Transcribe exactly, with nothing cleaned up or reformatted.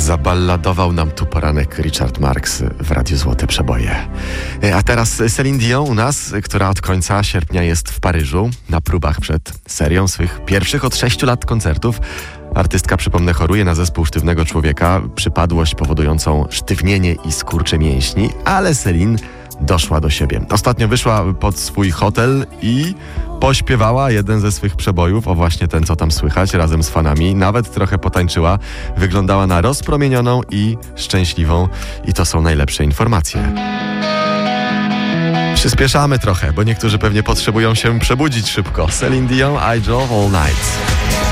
Zaballadował nam tu poranek Richard Marx w Radiu Złote Przeboje. A teraz Celine Dion u nas, która od końca sierpnia jest w Paryżu na próbach przed serią swych pierwszych od sześciu lat koncertów. Artystka, przypomnę, choruje na zespół sztywnego człowieka, przypadłość powodującą sztywnienie i skurcze mięśni, ale Celine doszła do siebie. Ostatnio wyszła pod swój hotel i pośpiewała jeden ze swych przebojów, o właśnie ten, co tam słychać, razem z fanami. Nawet trochę potańczyła. Wyglądała na rozpromienioną i szczęśliwą. I to są najlepsze informacje. Przyspieszamy trochę, bo niektórzy pewnie potrzebują się przebudzić szybko. Celine Dion, I Drove All Night.